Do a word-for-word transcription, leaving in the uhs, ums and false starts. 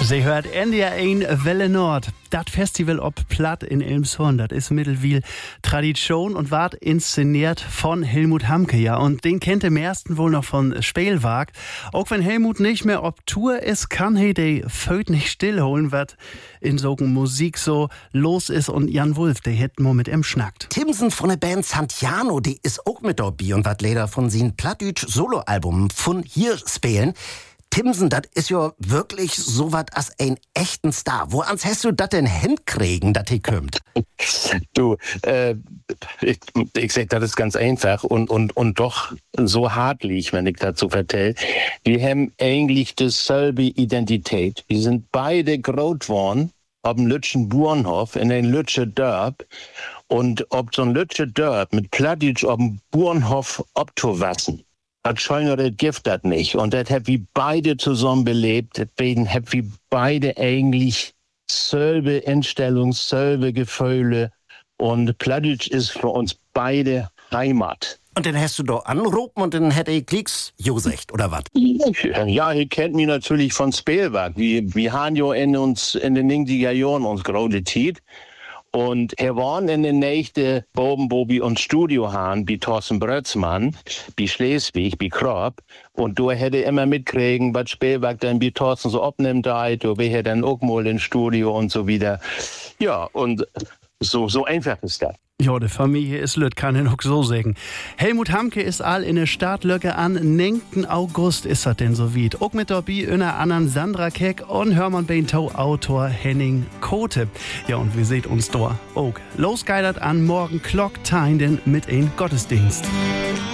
Sie hört N D R eins Welle Nord. Das Festival ob Platt in Elmshorn, das ist mittlerweile Tradition und ward inszeniert von Helmut Hamke, ja. Und den kennt ihr meisten wohl noch von Spielwag. Auch wenn Helmut nicht mehr ob Tour ist, kann er die Föt nicht stillholen, was in so Musik so los ist. Und Jan Wulff, der hätt mal mit ihm schnackt. Timsen von der Band Santiano, die ist auch mit dabei und wat leider von sin Plattdütsch Soloalbum von hier spielen. Timsen, das ist ja wirklich so was als ein echten Star. Wo ans hast du das denn hinkriegen, dass die kommt? Du, äh, ich, ich sag, das ist ganz einfach und, und, und doch so hartlich, wenn ich dazu vertell. Wir haben eigentlich dieselbe Identität. Wir sind beide groß geworden auf dem Lütschen Burenhof in den Lütsche Dörp. Und ob so ein Lütsche Dörp mit Plattdeutsch auf dem Burenhof obtowassen, das schönere Gift das nicht. Und das haben wir beide zusammen belebt. Deswegen haben wir beide eigentlich selbe Einstellung, selbe Gefühle. Und Plattdeutsch ist für uns beide Heimat. Und dann hast du da angerufen und dann hätte ich Klicks gesagt, oder was? Ja, ihr kennt mich natürlich von Spielberg. Wir, wir haben ja in uns in den neunziger Jahren uns große Zeit. Und er waren in den nächsten Boben, wo wir uns Studio haben, wie Thorsten Brötzmann, wie Schleswig, wie Kropp. Und du hätte immer mitkriegen, was Spielberg dann wie Thorsten so abnimmt, da, du wäre dann auch mal ins Studio und so wieder. Ja, und so, so einfach ist das. Ja, die Familie ist lüt, kann ich auch so sagen. Helmut Hamke ist all in der Startlöcke an neunten August ist das denn so weit. Auch mit dabei einer anderen Sandra Keck und Hermann Beintau Autor Henning Kote. Ja, und wir seht uns da auch. Losgeidert an morgen Clock Time mit ein Gottesdienst.